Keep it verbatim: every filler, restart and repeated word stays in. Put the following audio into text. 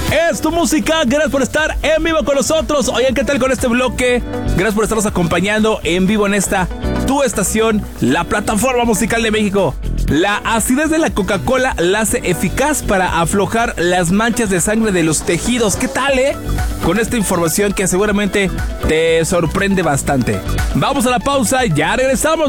Es tu música, gracias por estar en vivo con nosotros. Oigan, ¿qué tal con este bloque? Gracias por estarnos acompañando en vivo en esta tu estación, la plataforma musical de México. La acidez de la Coca-Cola la hace eficaz para aflojar las manchas de sangre de los tejidos. ¿Qué tal, eh? Con esta información que seguramente te sorprende bastante. Vamos a la pausa, ya regresamos.